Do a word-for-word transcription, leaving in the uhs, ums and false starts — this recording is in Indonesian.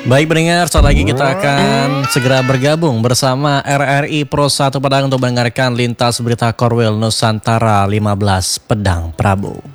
Baik pendengar, saat lagi kita akan segera bergabung bersama R R I Pro satu Padang untuk mendengarkan lintas berita Korwil Nusantara lima belas Pedang Prabu.